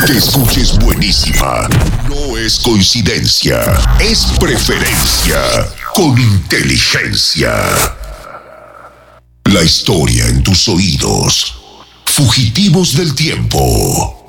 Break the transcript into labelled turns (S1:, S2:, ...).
S1: Que escuches buenísima. No es coincidencia, es preferencia con inteligencia. La historia en tus oídos. Fugitivos del tiempo.